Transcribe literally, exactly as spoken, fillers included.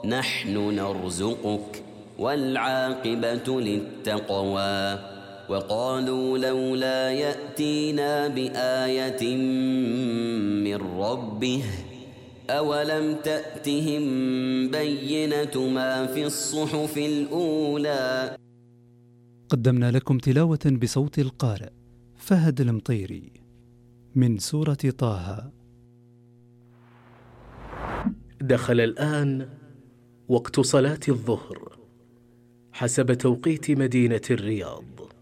نحن نرزقك والعاقبة للتقوى وقالوا لولا يأتينا بآية من ربه أولم تأتهم بينة ما في الصحف الأولى. قدمنا لكم تلاوة بصوت القارئ فهد المطيري من سورة طه. دخل الآن وقت صلاة الظهر حسب توقيت مدينة الرياض.